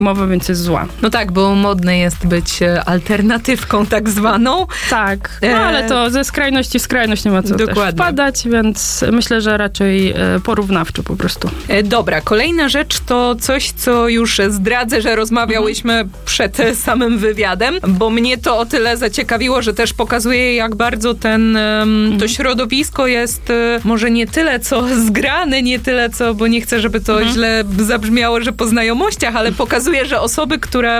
umowa, więc jest zła. No tak, bo modne jest być alternatywką tak zwaną. Tak, no ale to ze skrajności w skrajność nie ma co też wpadać, więc myślę, że raczej porównawczo po prostu. Dobra, kolejna rzecz to coś, co już zdradzę, że rozmawiałyśmy przed samym wywiadem, bo mnie to o tyle zaciekawiło, że też pokazuje, jak bardzo to środowisko jest może nie tyle co zgrane, nie tyle co, bo nie chcę, żeby to źle zabrzmiało, że po znajomościach, ale pokazuje, że osoby,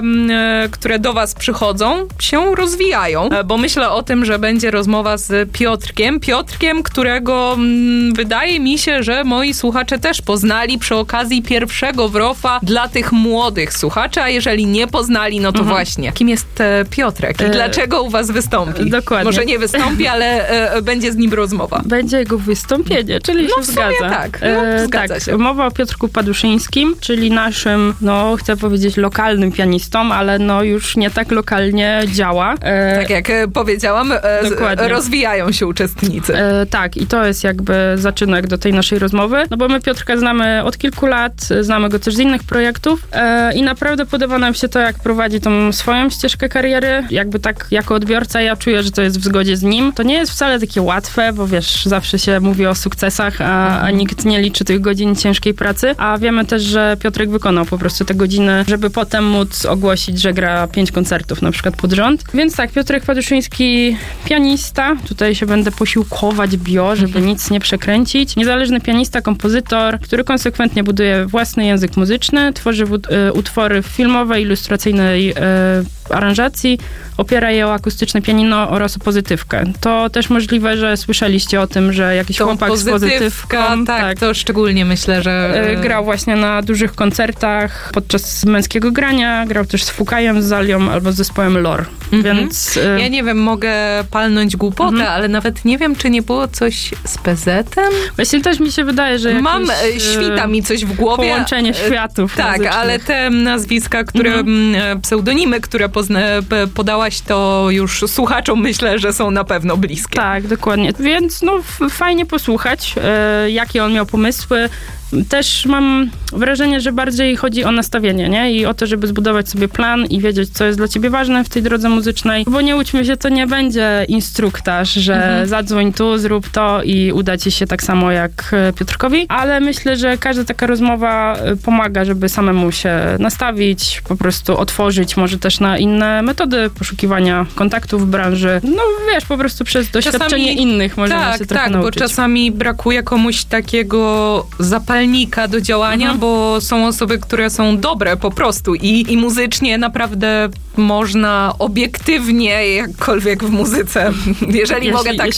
które do was przychodzą, się rozwijają, bo myślę o tym, że będzie rozmowa z Piotrkiem, którego wydaje mi się, że moi słuchacze też poznali przy okazji pierwszego Wrofa dla tych młodych słuchaczy, a jeżeli nie poznali, no to właśnie. Kim jest Piotrek i dlaczego u was wystąpi? Dokładnie. Może nie wystąpi, ale będzie z nim rozmowa. Będzie jego wystąpienie, czyli się zgadza. Tak, zgadza się. Mowa o Piotrku Paduszyńskim, czyli naszym, chcę powiedzieć lokalnym pianistą, ale już nie tak lokalnie działa. Tak jak powiedziałam, rozwijają się uczestnicy. Tak, i to jest jakby zaczynek do tej naszej rozmowy, bo my Piotrka znamy od kilku lat, znamy go też z innych projektów i naprawdę podoba nam się to, jak prowadzi tą swoją ścieżkę kariery. Jakby tak jako odbiorca ja czuję, że to jest w zgodzie z nim. To nie jest wcale takie łatwe, bo wiesz, zawsze się mówi o sukcesach, a nikt nie liczy tych godzin ciężkiej pracy, a wiemy też, że Piotrek wykonał po prostu te godziny, żeby potem móc ogłosić, że gra 5 koncertów na przykład pod rząd. Więc tak, Piotrek Paduszyński, pianista, tutaj się będę posiłkować żeby nic nie przekręcić. Niezależny pianista, kompozytor, który konsekwentnie buduje własny język muzyczny, tworzy utwory w filmowej, ilustracyjnej aranżacji, opiera je o akustyczne pianino oraz o pozytywkę. To też możliwe, że słyszeliście o tym, że jakiś chłopak z pozytywką... Tak, to szczególnie myślę, że... Grał właśnie na dużych koncertach podczas męskiego grania, grał też z Fukajem, z Zalią albo z zespołem Lor. Więc... Ja nie wiem, mogę palnąć głupotę, ale nawet nie wiem, czy nie było coś z PZ-em? Właśnie też mi się wydaje, że świta mi coś w głowie. Połączenie światów Tak, muzycznych. Ale te nazwiska, pseudonimy, które podałaś, to już słuchaczom myślę, że są na pewno bliskie. Tak, dokładnie. Więc fajnie posłuchać, jakie on miał pomysły. Też mam wrażenie, że bardziej chodzi o nastawienie, nie? I o to, żeby zbudować sobie plan i wiedzieć, co jest dla ciebie ważne w tej drodze muzycznej. Bo nie łudźmy się, to nie będzie instruktaż, że zadzwoń tu, zrób to i uda ci się tak samo jak Piotrkowi. Ale myślę, że każda taka rozmowa pomaga, żeby samemu się nastawić, po prostu otworzyć może też na inne metody poszukiwania kontaktów w branży. Wiesz, po prostu przez doświadczenie innych możemy się trochę nauczyć. Bo czasami brakuje komuś takiego zapalnika do działania, bo są osoby, które są dobre po prostu i muzycznie naprawdę można obiektywnie, jakkolwiek w muzyce, jeśli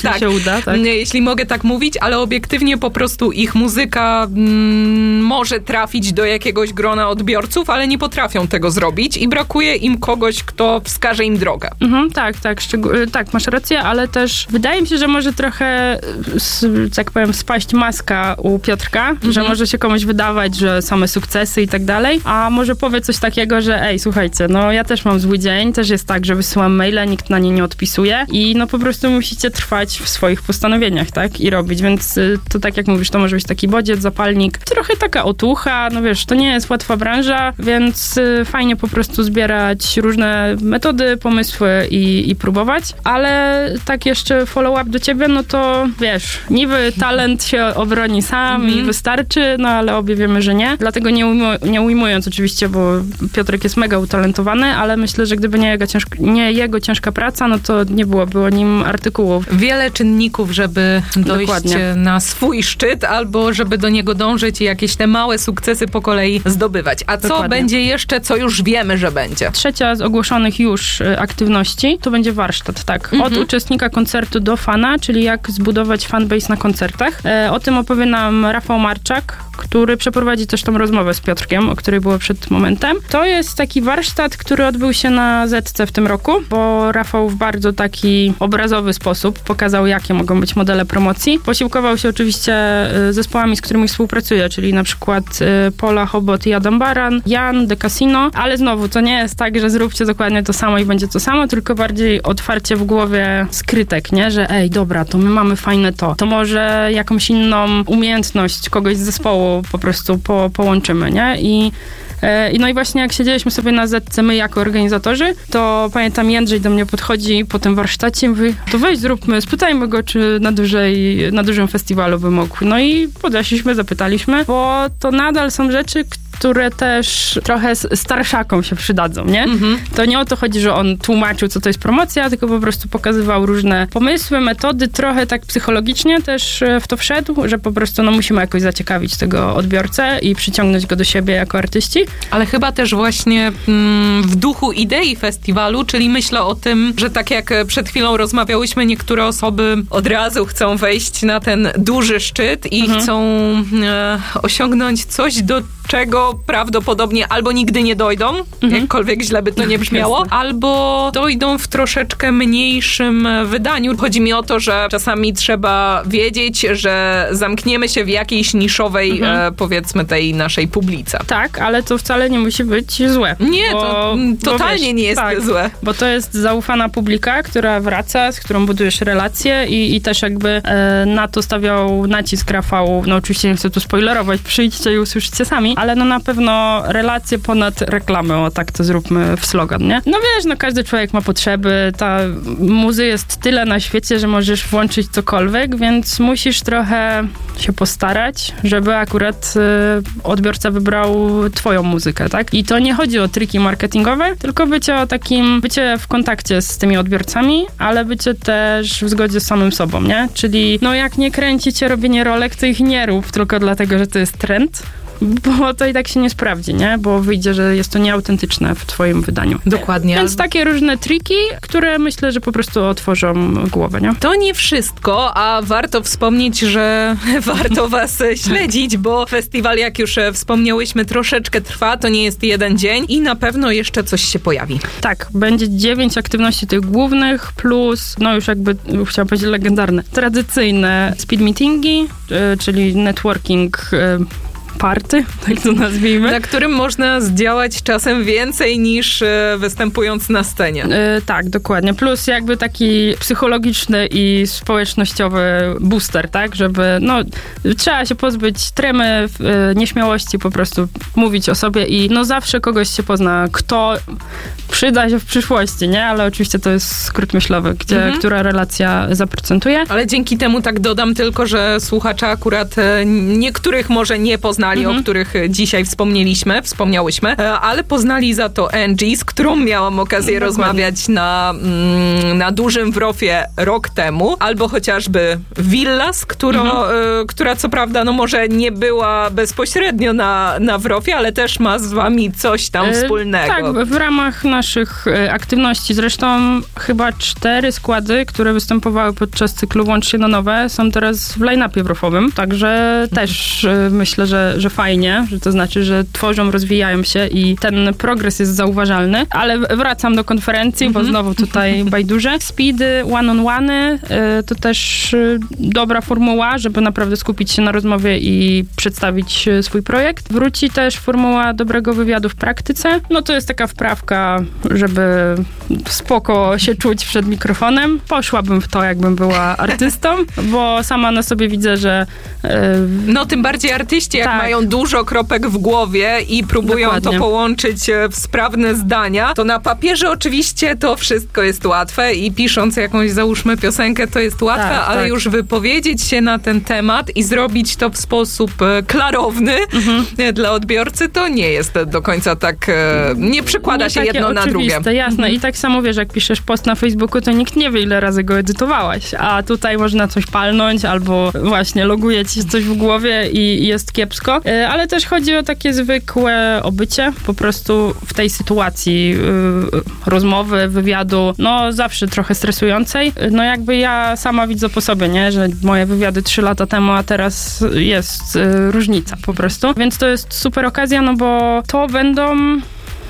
mogę tak mówić, ale obiektywnie po prostu ich muzyka może trafić do jakiegoś grona odbiorców, ale nie potrafią tego zrobić i brakuje im kogoś, kto wskaże im drogę. Tak, masz rację, ale też wydaje mi się, że może trochę, tak powiem, spaść maska u Piotrka, że może się komuś wydawać, że same sukcesy i tak dalej, a może powie coś takiego, że słuchajcie, ja też mam zły dzień, też jest tak, że wysyłam maile, nikt na nie nie odpisuje i po prostu musicie trwać w swoich postanowieniach, tak? I robić, więc to tak jak mówisz, to może być taki bodziec, zapalnik, trochę taka otucha, wiesz, to nie jest łatwa branża, więc fajnie po prostu zbierać różne metody, pomysły i próbować, ale tak jeszcze follow-up do ciebie, to wiesz, niby talent się obroni sam i wystarczy, ale obie wiemy, że nie. Dlatego nie ujmując oczywiście, bo Piotrek jest mega utalentowany, ale myślę, że gdyby nie jego ciężka praca, to nie byłoby o nim artykułów. Wiele czynników, żeby dojść na swój szczyt, albo żeby do niego dążyć i jakieś te małe sukcesy po kolei zdobywać. A co będzie jeszcze, co już wiemy, że będzie? Trzecia z ogłoszonych już aktywności, to będzie warsztat, tak. Od uczestnika koncertu do fana, czyli jak zbudować fanbase na koncertach. O tym opowie nam Rafał Marczak, który przeprowadzi też tą rozmowę z Piotrkiem, o której było przed momentem. To jest taki warsztat, który odbył się na Zetce w tym roku, bo Rafał w bardzo taki obrazowy sposób pokazał, jakie mogą być modele promocji. Posiłkował się oczywiście zespołami, z którymi współpracuje, czyli na przykład Pola Chobot i Adam Baran, Jan, The Casino, ale znowu to nie jest tak, że zróbcie dokładnie to samo i będzie to samo, tylko bardziej otwarcie w głowie skrytek, nie? Że dobra, to my mamy fajne to może jakąś inną umiejętność kogoś z zespołu po prostu połączymy, nie? I No i właśnie jak siedzieliśmy sobie na zetce my jako organizatorzy, to pamiętam Jędrzej do mnie podchodzi po tym warsztacie i mówi, to weź zróbmy, spytajmy go, czy na dużym festiwalu by mógł. No i podeszliśmy, zapytaliśmy, bo to nadal są rzeczy, które też trochę starszakom się przydadzą, nie? To nie o to chodzi, że on tłumaczył, co to jest promocja, tylko po prostu pokazywał różne pomysły, metody, trochę tak psychologicznie też w to wszedł, że po prostu musimy jakoś zaciekawić tego odbiorcę i przyciągnąć go do siebie jako artyści. Ale chyba też właśnie w duchu idei festiwalu, czyli myślę o tym, że tak jak przed chwilą rozmawiałyśmy, niektóre osoby od razu chcą wejść na ten duży szczyt i chcą osiągnąć coś, do czego prawdopodobnie albo nigdy nie dojdą, jakkolwiek źle by to nie brzmiało, albo dojdą w troszeczkę mniejszym wydaniu. Chodzi mi o to, że czasami trzeba wiedzieć, że zamkniemy się w jakiejś niszowej, powiedzmy, tej naszej publice. Tak, ale to wcale nie musi być złe. Nie, to totalnie nie jest złe. Bo to jest zaufana publika, która wraca, z którą budujesz relacje i też jakby na to stawiał nacisk Rafał. No oczywiście nie chcę tu spoilerować, przyjdźcie i usłyszycie sami, ale na pewno relacje ponad reklamę, o tak to zróbmy w slogan, nie? No wiesz, każdy człowiek ma potrzeby, ta muzy jest tyle na świecie, że możesz włączyć cokolwiek, więc musisz trochę się postarać, żeby akurat odbiorca wybrał twoją muzykę, tak? I to nie chodzi o triki marketingowe, tylko bycie w kontakcie z tymi odbiorcami, ale bycie też w zgodzie z samym sobą, nie? Czyli jak nie kręci cię robienie rolek, to ich nie rób tylko dlatego, że to jest trend, bo to i tak się nie sprawdzi, nie? Bo wyjdzie, że jest to nieautentyczne w twoim wydaniu. Dokładnie. Więc takie różne triki, które myślę, że po prostu otworzą głowę, nie? To nie wszystko, a warto wspomnieć, że warto was śledzić, bo festiwal, jak już wspomniałyśmy, troszeczkę trwa, to nie jest jeden dzień i na pewno jeszcze coś się pojawi. Tak, będzie 9 aktywności tych głównych, plus, już jakby, chciałam powiedzieć legendarne, tradycyjne speed meetingi, czyli networking party, tak to nazwijmy. Na którym można zdziałać czasem więcej niż występując na scenie. Tak, dokładnie. Plus jakby taki psychologiczny i społecznościowy booster, tak? Żeby, trzeba się pozbyć tremy, nieśmiałości, po prostu mówić o sobie i zawsze kogoś się pozna, kto przyda się w przyszłości, nie? Ale oczywiście to jest skrót myślowy, która relacja zaprocentuje. Ale dzięki temu tak dodam tylko, że słuchacze akurat niektórych może nie poznali, o których dzisiaj wspomniałyśmy, ale poznali za to Angie, z którą miałam okazję rozmawiać na dużym Wrofie rok temu, albo chociażby Villas, która co prawda może nie była bezpośrednio na Wrofie, ale też ma z wami coś tam wspólnego. Tak, w ramach naszych aktywności, zresztą chyba 4 składy, które występowały podczas cyklu Łącz się na nowe, są teraz w line-upie wrofowym, także też myślę, że fajnie, że to znaczy, że tworzą, rozwijają się i ten progres jest zauważalny, ale wracam do konferencji, bo znowu tutaj bajduże. Speedy, one-on-one, to też dobra formuła, żeby naprawdę skupić się na rozmowie i przedstawić swój projekt. Wróci też formuła dobrego wywiadu w praktyce. To jest taka wprawka, żeby spoko się czuć przed mikrofonem. Poszłabym w to, jakbym była artystą, bo sama na sobie widzę, że tym bardziej artyści, jak mają dużo kropek w głowie i próbują to połączyć w sprawne zdania, to na papierze oczywiście to wszystko jest łatwe i pisząc jakąś, załóżmy, piosenkę, to jest łatwe, ale już wypowiedzieć się na ten temat i zrobić to w sposób klarowny dla odbiorcy, to nie jest do końca tak, nie przekłada się jedno na drugie. Jasne. I tak samo wiesz, jak piszesz post na Facebooku, to nikt nie wie, ile razy go edytowałaś, a tutaj można coś palnąć, albo właśnie loguje ci coś w głowie i jest kiepsko, ale też chodzi o takie zwykłe obycie, po prostu w tej sytuacji rozmowy, wywiadu, zawsze trochę stresującej. Jakby ja sama widzę po sobie, nie, że moje wywiady 3 lata temu, a teraz jest różnica po prostu, więc to jest super okazja, bo to będą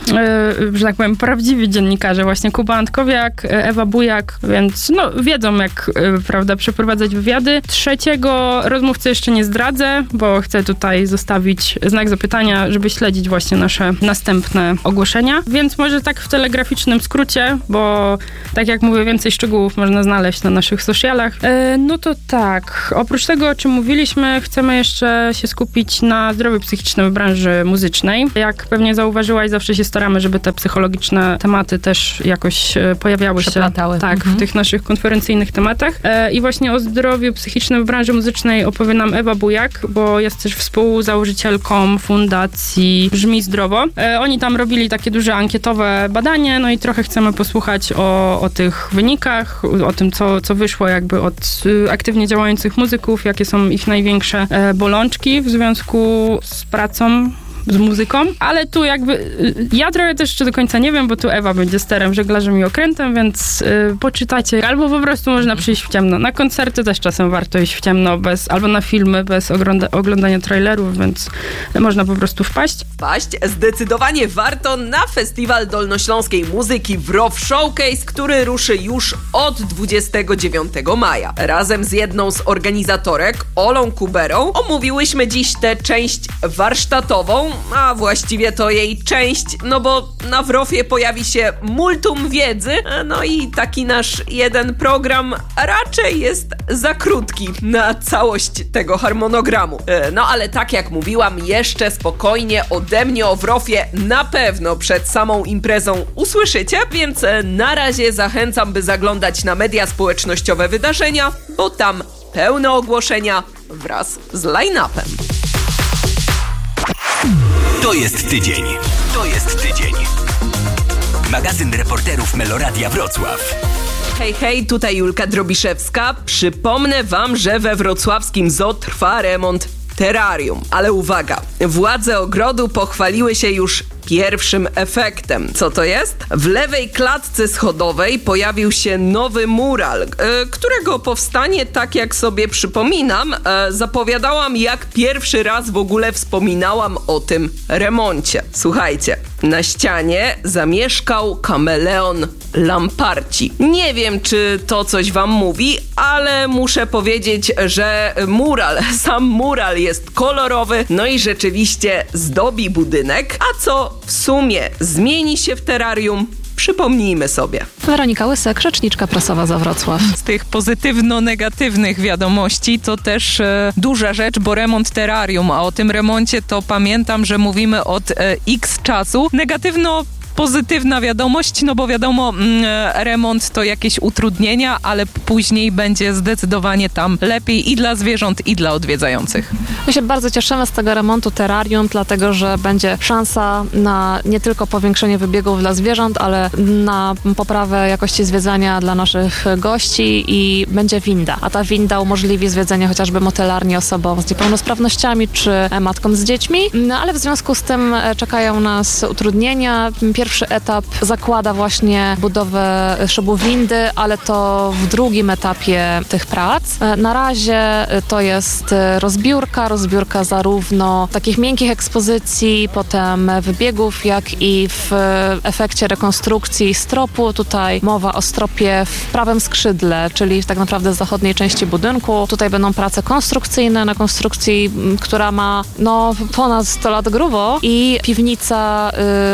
że tak powiem, prawdziwi dziennikarze, właśnie Kuba Antkowiak, Ewa Bujak, więc wiedzą jak, prawda, przeprowadzać wywiady. Trzeciego rozmówcę jeszcze nie zdradzę, bo chcę tutaj zostawić znak zapytania, żeby śledzić właśnie nasze następne ogłoszenia. Więc może tak w telegraficznym skrócie, bo tak jak mówię, więcej szczegółów można znaleźć na naszych socialach. No to tak, oprócz tego, o czym mówiliśmy, chcemy jeszcze się skupić na zdrowiu psychicznym w branży muzycznej. Jak pewnie zauważyłaś, zawsze się staramy, żeby te psychologiczne tematy też jakoś pojawiały się w tych naszych konferencyjnych tematach. I właśnie o zdrowiu psychicznym w branży muzycznej opowie nam Ewa Bujak, bo jest też współzałożycielką fundacji Brzmi Zdrowo. Oni tam robili takie duże ankietowe badanie, no i trochę chcemy posłuchać o tych wynikach, o tym, co wyszło jakby od aktywnie działających muzyków, jakie są ich największe bolączki w związku z pracą z muzyką, ale tu jakby ja trochę też jeszcze do końca nie wiem, bo tu Ewa będzie sterem, żeglarzem i okrętem, więc poczytacie, albo po prostu można przyjść w ciemno. Na koncerty też czasem warto iść w ciemno, albo na filmy bez oglądania trailerów, więc można po prostu wpaść. Zdecydowanie warto na Festiwal Dolnośląskiej Muzyki WROW Showcase, który ruszy już od 29 maja. Razem z jedną z organizatorek, Olą Kuberą, omówiłyśmy dziś tę część warsztatową, a właściwie to jej część, no bo na WROW-ie pojawi się multum wiedzy, no i taki nasz jeden program raczej jest za krótki na całość tego harmonogramu. No ale tak jak mówiłam, jeszcze spokojnie ode mnie o WROW-ie na pewno przed samą imprezą usłyszycie, więc na razie zachęcam, by zaglądać na media społecznościowe wydarzenia, bo tam pełne ogłoszenia wraz z line-upem. To jest tydzień. Magazyn reporterów Meloradia Wrocław. Hej, tutaj Julka Drobiszewska. Przypomnę wam, że we wrocławskim zoo trwa remont terrarium. Ale uwaga, władze ogrodu pochwaliły się już pierwszym efektem. Co to jest? W lewej klatce schodowej pojawił się nowy mural, którego powstanie, tak jak sobie przypominam, zapowiadałam, jak pierwszy raz w ogóle wspominałam o tym remoncie. Słuchajcie, na ścianie zamieszkał kameleon Lamparci. Nie wiem, czy to coś wam mówi, ale muszę powiedzieć, że sam mural jest kolorowy, no i rzeczywiście zdobi budynek, a co w sumie zmieni się w terrarium, przypomnijmy sobie. Weronika Łysek, rzeczniczka prasowa za Wrocław. Z tych pozytywno-negatywnych wiadomości to też duża rzecz, bo remont terrarium, a o tym remoncie to pamiętam, że mówimy od x czasu. Pozytywna wiadomość, no bo wiadomo, remont to jakieś utrudnienia, ale później będzie zdecydowanie tam lepiej i dla zwierząt, i dla odwiedzających. My się bardzo cieszymy z tego remontu terrarium, dlatego że będzie szansa na nie tylko powiększenie wybiegów dla zwierząt, ale na poprawę jakości zwiedzania dla naszych gości i będzie winda. A ta winda umożliwi zwiedzenie chociażby motelarni osobom z niepełnosprawnościami czy matkom z dziećmi, ale w związku z tym czekają nas utrudnienia. Pierwszy etap zakłada właśnie budowę szybu windy, ale to w drugim etapie tych prac. Na razie to jest rozbiórka zarówno takich miękkich ekspozycji, potem wybiegów, jak i w efekcie rekonstrukcji stropu. Tutaj mowa o stropie w prawym skrzydle, czyli tak naprawdę z zachodniej części budynku. Tutaj będą prace konstrukcyjne na konstrukcji, która ma ponad 100 lat grubo i piwnica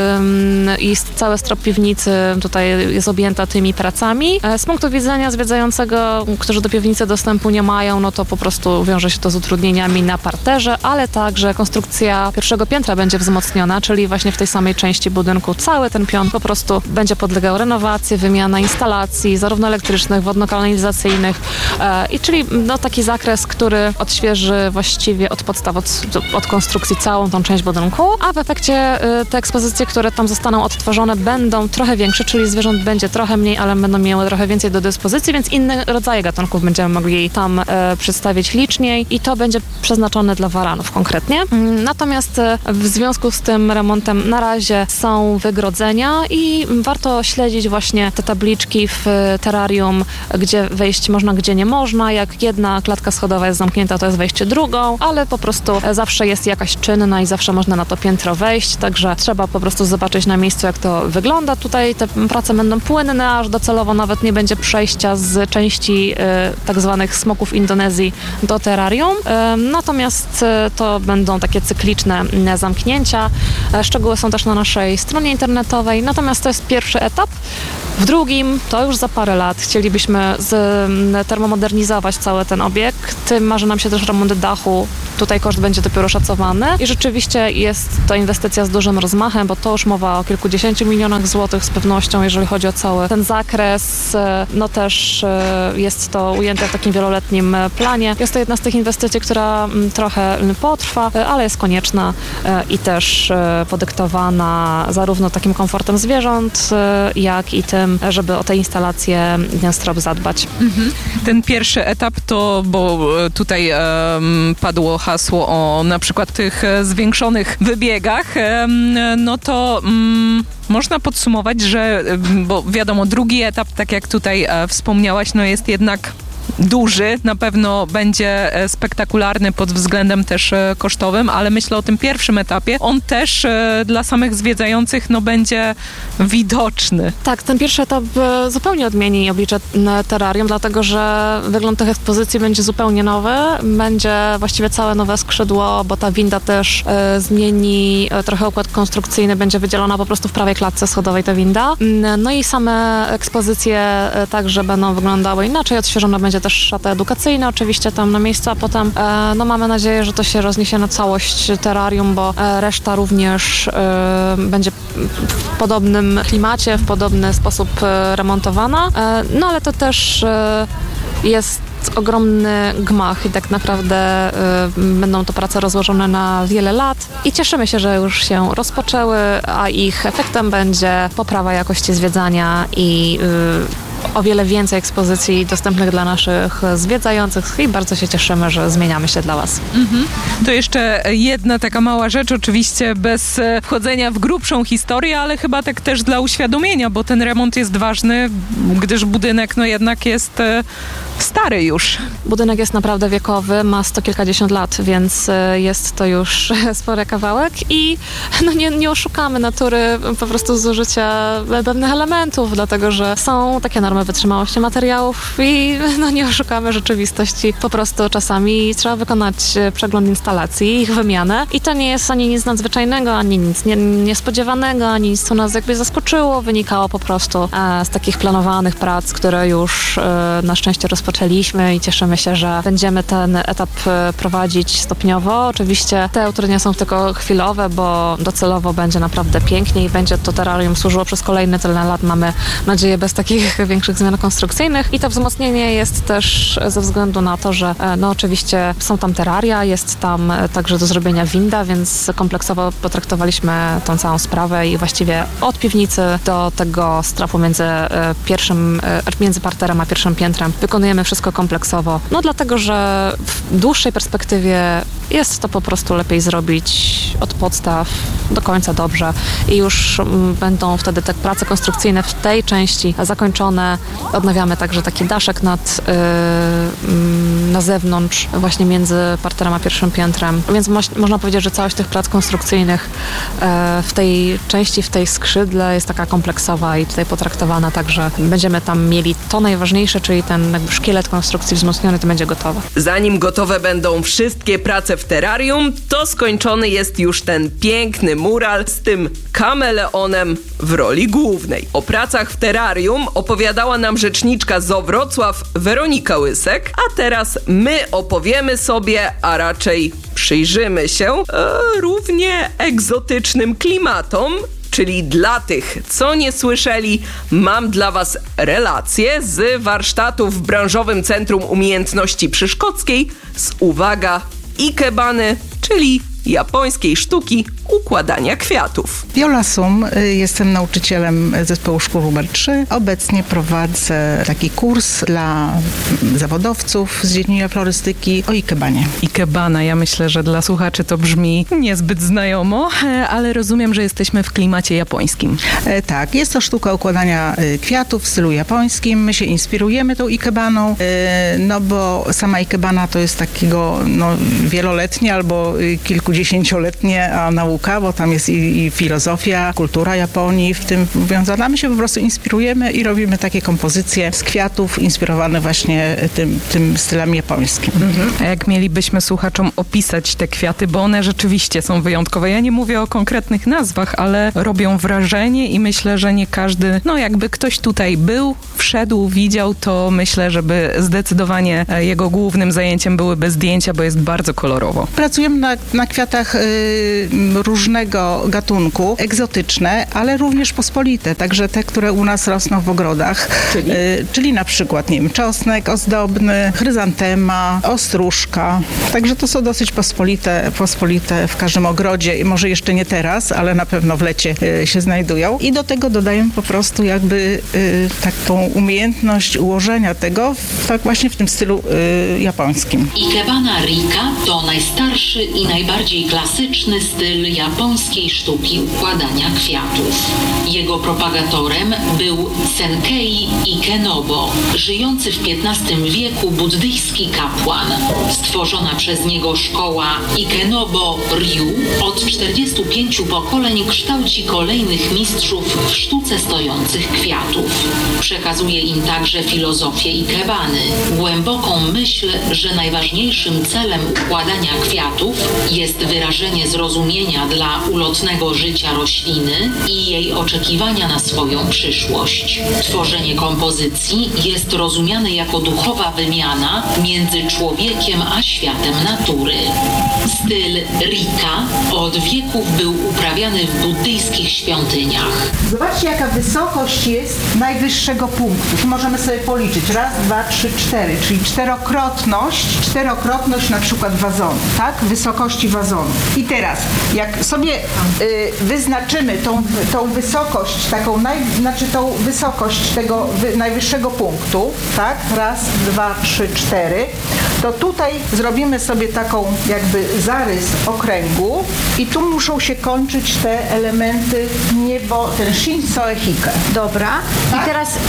i cały strop piwnicy tutaj jest objęta tymi pracami. Z punktu widzenia zwiedzającego, którzy do piwnicy dostępu nie mają, no to po prostu wiąże się to z utrudnieniami na parterze, ale także konstrukcja pierwszego piętra będzie wzmocniona, czyli właśnie w tej samej części budynku cały ten pion po prostu będzie podlegał renowacji, wymiana instalacji, zarówno elektrycznych, wodno-kanalizacyjnych, i czyli taki zakres, który odświeży właściwie od podstaw, od konstrukcji całą tą część budynku, a w efekcie te ekspozycje, które tam zostaną odtworzone, będą trochę większe, czyli zwierząt będzie trochę mniej, ale będą miały trochę więcej do dyspozycji, więc inne rodzaje gatunków będziemy mogli tam przedstawić liczniej i to będzie przeznaczone dla waranów konkretnie. Natomiast w związku z tym remontem na razie są wygrodzenia i warto śledzić właśnie te tabliczki w terrarium, gdzie wejść można, gdzie nie można. Jak jedna klatka schodowa jest zamknięta, to jest wejście drugą, ale po prostu zawsze jest jakaś czynna i zawsze można na to piętro wejść, także trzeba po prostu zobaczyć na miejscu miejscu, jak to wygląda. Tutaj te prace będą płynne, aż docelowo nawet nie będzie przejścia z części tak zwanych smoków Indonezji do terrarium. Natomiast to będą takie cykliczne zamknięcia. Szczegóły są też na naszej stronie internetowej. Natomiast to jest pierwszy etap. W drugim, to już za parę lat, chcielibyśmy termomodernizować cały ten obiekt. Marzy nam się też remont dachu. Tutaj koszt będzie dopiero szacowany i rzeczywiście jest to inwestycja z dużym rozmachem, bo to już mowa o kilkudziesięciu milionach złotych z pewnością, jeżeli chodzi o cały ten zakres. No też jest to ujęte w takim wieloletnim planie. Jest to jedna z tych inwestycji, która trochę potrwa, ale jest konieczna i też podyktowana zarówno takim komfortem zwierząt, jak i tym, żeby o te instalacje strop zadbać. Ten pierwszy etap to, bo tutaj padło hasło o na przykład tych zwiększonych wybiegach, no to można podsumować, że, bo wiadomo, drugi etap, tak jak tutaj wspomniałaś, no jest jednak duży, na pewno będzie spektakularny pod względem też kosztowym, ale myślę o tym pierwszym etapie. On też dla samych zwiedzających no będzie widoczny. Tak, ten pierwszy etap zupełnie odmieni oblicze terrarium, dlatego że wygląd tych ekspozycji będzie zupełnie nowy. Będzie właściwie całe nowe skrzydło, bo ta winda też zmieni trochę układ konstrukcyjny, będzie wydzielona po prostu w prawej klatce schodowej ta winda. No i same ekspozycje także będą wyglądały inaczej, odświeżona będzie też szata edukacyjna oczywiście tam na miejscu, a potem no mamy nadzieję, że to się rozniesie na całość terrarium, bo reszta również będzie w podobnym klimacie, w podobny sposób remontowana. No ale to też jest ogromny gmach i tak naprawdę będą to prace rozłożone na wiele lat i cieszymy się, że już się rozpoczęły, a ich efektem będzie poprawa jakości zwiedzania i o wiele więcej ekspozycji dostępnych dla naszych zwiedzających i bardzo się cieszymy, że zmieniamy się dla Was. To jeszcze jedna taka mała rzecz, oczywiście bez wchodzenia w grubszą historię, ale chyba tak też dla uświadomienia, bo ten remont jest ważny, gdyż budynek no jednak jest stary już. Budynek jest naprawdę wiekowy, ma 100 kilkadziesiąt lat, więc jest to już spory kawałek i no nie oszukamy natury po prostu zużycia pewnych elementów, dlatego że są takie normy wytrzymałości materiałów i no nie oszukamy rzeczywistości. Po prostu czasami trzeba wykonać przegląd instalacji, ich wymianę i to nie jest ani nic nadzwyczajnego, ani nic niespodziewanego, ani nic, co nas jakby zaskoczyło. Wynikało po prostu z takich planowanych prac, które już na szczęście rozpoczęliśmy i cieszymy się, że będziemy ten etap prowadzić stopniowo. Oczywiście te utrudnienia są tylko chwilowe, bo docelowo będzie naprawdę pięknie i będzie to terrarium służyło przez kolejne tyle lat. Mamy nadzieję bez takich większych zmian konstrukcyjnych i to wzmocnienie jest też ze względu na to, że no oczywiście są tam terraria, jest tam także do zrobienia winda, więc kompleksowo potraktowaliśmy tą całą sprawę i właściwie od piwnicy do tego strapu między parterem a pierwszym piętrem wykonujemy wszystko kompleksowo. No dlatego, że w dłuższej perspektywie jest to po prostu lepiej zrobić od podstaw do końca dobrze i już będą wtedy te prace konstrukcyjne w tej części zakończone. Odnawiamy także taki daszek na zewnątrz, właśnie między parterem a pierwszym piętrem. Więc można powiedzieć, że całość tych prac konstrukcyjnych w tej części, w tej skrzydle jest taka kompleksowa i tutaj potraktowana tak, że będziemy tam mieli to najważniejsze, czyli ten jakby szkielet konstrukcji wzmocniony, to będzie gotowe. Zanim gotowe będą wszystkie prace w terrarium, to skończony jest już ten piękny mural z tym kameleonem w roli głównej. O pracach w terrarium opowiadała nam rzeczniczka ZOO Wrocław Weronika Łysek, a teraz my opowiemy sobie, a raczej przyjrzymy się równie egzotycznym klimatom. Czyli dla tych, co nie słyszeli, mam dla Was relację z warsztatów w Branżowym Centrum Umiejętności Przyszkockiej z, uwaga, ikebany, czyli japońskiej sztuki układania kwiatów. Viola Sum, jestem nauczycielem zespołu szkół numer 3. Obecnie prowadzę taki kurs dla zawodowców z dziedziny florystyki o ikebanie. Ikebana, ja myślę, że dla słuchaczy to brzmi niezbyt znajomo, ale rozumiem, że jesteśmy w klimacie japońskim. Tak, jest to sztuka układania kwiatów w stylu japońskim. My się inspirujemy tą ikebaną, no bo sama ikebana to jest takiego wieloletnie albo kilkudziesięcioletnie nauka, bo tam jest i filozofia, kultura Japonii w tym wiązana. My się po prostu inspirujemy i robimy takie kompozycje z kwiatów inspirowane właśnie tym stylem japońskim. A jak mielibyśmy słuchaczom opisać te kwiaty, bo one rzeczywiście są wyjątkowe. Ja nie mówię o konkretnych nazwach, ale robią wrażenie i myślę, że nie każdy, jakby ktoś tutaj był, wszedł, widział, to myślę, żeby zdecydowanie jego głównym zajęciem byłyby zdjęcia, bo jest bardzo kolorowo. Pracujemy na kwiatach różnego gatunku, egzotyczne, ale również pospolite, także te, które u nas rosną w ogrodach. Czyli na przykład, nie wiem, czosnek ozdobny, chryzantema, ostróżka. Także to są dosyć pospolite w każdym ogrodzie i może jeszcze nie teraz, ale na pewno w lecie się znajdują. I do tego dodajemy po prostu jakby taką umiejętność ułożenia tego tak właśnie w tym stylu japońskim. Ikebana Rika to najstarszy i najbardziej klasyczny styl japońskiej sztuki układania kwiatów. Jego propagatorem był Senkei Ikenobo, żyjący w XV wieku buddyjski kapłan. Stworzona przez niego szkoła Ikenobo Ryu od 45 pokoleń kształci kolejnych mistrzów w sztuce stojących kwiatów. Przekazuje im także filozofię ikebany, głęboką myśl, że najważniejszym celem układania kwiatów jest wyrażenie zrozumienia dla ulotnego życia rośliny i jej oczekiwania na swoją przyszłość. Tworzenie kompozycji jest rozumiane jako duchowa wymiana między człowiekiem a światem natury. Styl Rika od wieków był uprawiany w buddyjskich świątyniach. Zobaczcie, jaka wysokość jest najwyższego punktu. Tu możemy sobie policzyć. 1, 2, 3, 4, czyli czterokrotność na przykład wazonu, tak? Wysokości wazonu. I teraz, jak sobie wyznaczymy tą wysokość, tą wysokość tego najwyższego punktu, tak? 1, 2, 3, 4, to tutaj zrobimy sobie taką jakby zarys okręgu i tu muszą się kończyć te elementy niebo, ten shinsoe hike. Dobra. Tak?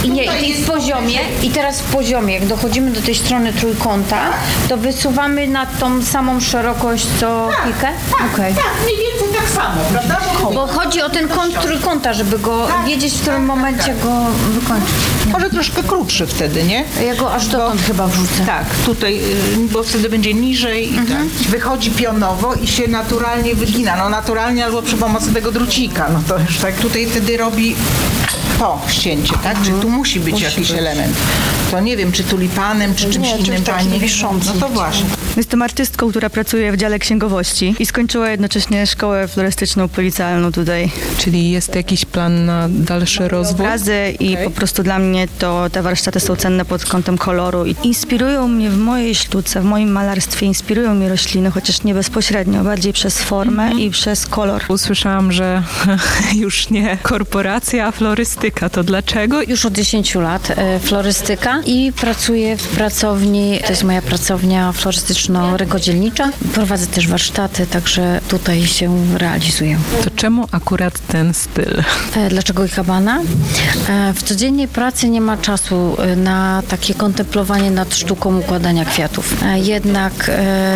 I teraz w poziomie, jak dochodzimy do tej strony trójkąta, to wysuwamy na tą samą szerokość co hikę? Tak, mniej więcej tak samo, prawda? Bo chodzi o ten kąt trójkąta, żeby go wiedzieć, w którym momencie go wykończyć. Może troszkę krótszy wtedy, nie? Ja go aż dotąd chyba wrzucę. Tak, tutaj, bo wtedy będzie niżej i tak. Wychodzi pionowo i się naturalnie wygina. No naturalnie albo przy pomocy tego drucika. No to już tak tutaj wtedy robi to ścięcie, tak? Czyli tu musi być jakiś element. To nie wiem, czy tulipanem, czy czymś innym pani. No to właśnie. Jestem artystką, która pracuje w dziale księgowości i skończyła jednocześnie szkołę florystyczną policealną tutaj. Czyli jest jakiś plan na dalszy rozwój? Obrazy i po prostu dla mnie to te warsztaty są cenne pod kątem koloru i inspirują mnie w mojej sztuce, w moim malarstwie, inspirują mnie rośliny, chociaż nie bezpośrednio, bardziej przez formę i przez kolor. Usłyszałam, że już nie korporacja, a florystyka. To dlaczego? Już od 10 lat florystyka i pracuję w pracowni, to jest moja pracownia florystyczno-rękodzielnicza. Prowadzę też warsztaty, także tutaj się realizuję. To czemu akurat ten styl? Dlaczego ikebana? W codziennej pracy nie ma czasu na takie kontemplowanie nad sztuką układania kwiatów. Jednak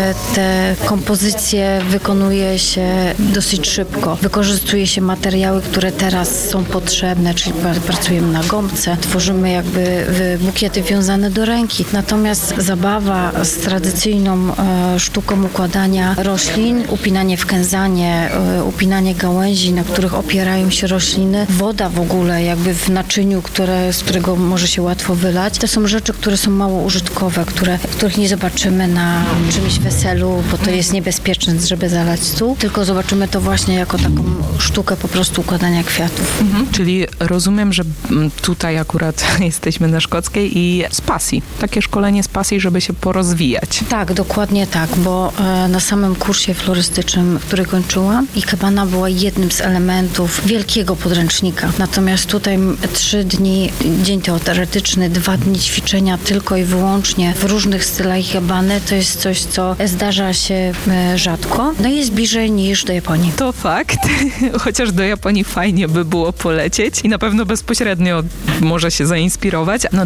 te kompozycje wykonuje się dosyć szybko. Wykorzystuje się materiały, które teraz są potrzebne, czyli pracujemy na gąbce, tworzymy jakby bukiety wiązane do ręki. Natomiast zabawa z tradycyjną sztuką układania roślin, upinanie w kęzanie, upinanie gałęzi, na których opierają się rośliny, woda w ogóle jakby w naczyniu, z którego może się łatwo wylać. To są rzeczy, które są mało użytkowe, których nie zobaczymy na czymś weselu, bo to jest niebezpieczne, żeby zalać stół, tylko zobaczymy to właśnie jako taką sztukę po prostu układania kwiatów. Czyli rozumiem, że tutaj akurat jesteśmy na Szkockiej i z pasji. Takie szkolenie z pasji, żeby się porozwijać. Tak, dokładnie tak, bo na samym kursie florystycznym, który kończyłam, ikebana była jednym z elementów wielkiego podręcznika. Natomiast tutaj 3 dni, dzień teoretyczny, 2 dni ćwiczenia tylko i wyłącznie w różnych stylach ikebany, to jest coś, co zdarza się rzadko. No i jest bliżej niż do Japonii. To fakt, chociaż do Japonii fajnie by było polecieć i na pewno bezpośrednio może się zainspirować. No dobra, to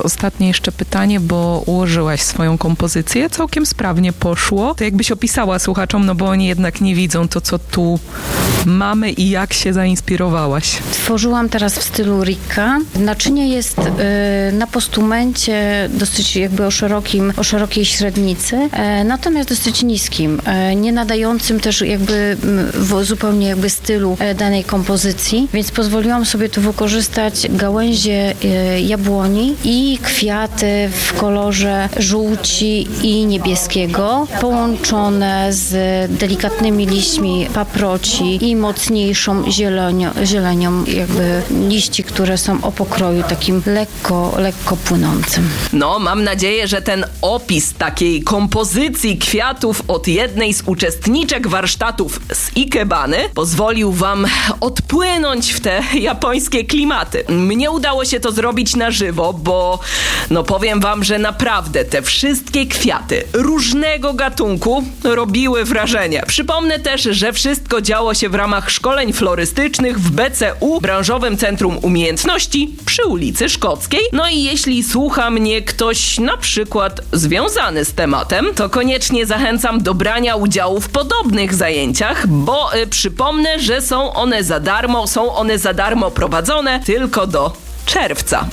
ostatnie jeszcze pytanie, bo ułożyłaś swoją kompozycję, całkiem sprawnie poszło. To jakbyś opisała słuchaczom, no bo oni jednak nie widzą to, co tu mamy i jak się zainspirowałaś. Tworzyłam teraz w stylu Ricca. Naczynie jest na postumencie dosyć jakby o szerokiej średnicy, natomiast dosyć niskim, nie nadającym też jakby zupełnie jakby stylu danej kompozycji, więc pozwoliłam sobie tu wykorzystać gałęzie jabłoni i kwiaty w kolorze żółci i niebieskiego, połączone z delikatnymi liśćmi paproci i mocniejszą zielenią jakby liści, które są o pokroju takim lekko płynącym. No, mam nadzieję, że ten opis takiej kompozycji kwiatów od jednej z uczestniczek warsztatów z Ikebany pozwolił wam odpłynąć w te japońskie klimaty. Mnie udało się to zrobić na żywo, bo no powiem wam, że naprawdę te wszystkie kwiaty różnego gatunku robiły wrażenie. Przypomnę też, że wszystko działo się w ramach szkoleń florystycznych w BCU, Branżowym Centrum Umiejętności przy ulicy Szkockiej. No i jeśli słucha mnie ktoś na przykład związany z tematem, to koniecznie zachęcam do brania udziału w podobnych zajęciach, bo przypomnę, że są one za darmo prowadzone tylko do czerwca.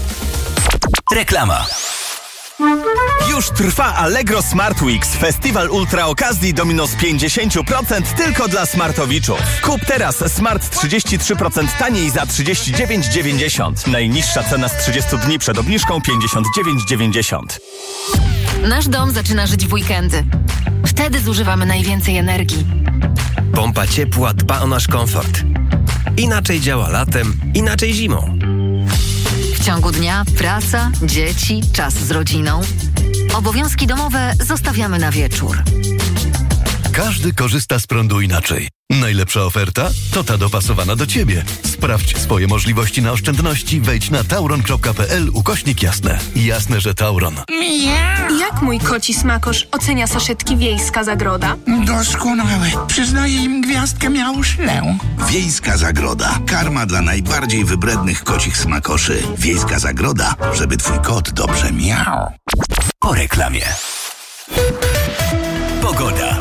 Reklama. Już trwa Allegro Smart Weeks, festiwal ultra okazji do minus 50% tylko dla smartowiczów. Kup teraz smart 33% taniej za 39,90. Najniższa cena z 30 dni przed obniżką 59,90. Nasz dom zaczyna żyć w weekendy. Wtedy zużywamy najwięcej energii. Pompa ciepła dba o nasz komfort. Inaczej działa latem, inaczej zimą. W ciągu dnia praca, dzieci, czas z rodziną. Obowiązki domowe zostawiamy na wieczór. Każdy korzysta z prądu inaczej. Najlepsza oferta to ta dopasowana do Ciebie. Sprawdź swoje możliwości na oszczędności. Wejdź na tauron.pl/jasne. Jasne, że Tauron. Jak mój koci smakosz ocenia saszetki Wiejska Zagroda? Doskonałe. Przyznaję im gwiazdkę miauszlę. Wiejska Zagroda. Karma dla najbardziej wybrednych kocich smakoszy. Wiejska Zagroda, żeby twój kot dobrze miał. Po reklamie. Pogoda.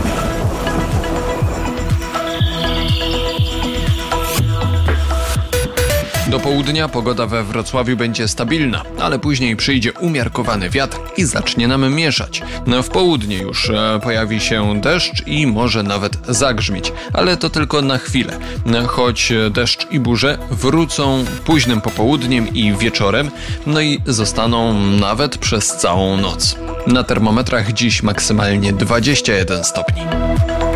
Do południa pogoda we Wrocławiu będzie stabilna, ale później przyjdzie umiarkowany wiatr i zacznie nam mieszać. W południe już pojawi się deszcz i może nawet zagrzmieć, ale to tylko na chwilę. Choć deszcz i burze wrócą późnym popołudniem i wieczorem, no i zostaną nawet przez całą noc. Na termometrach dziś maksymalnie 21 stopni.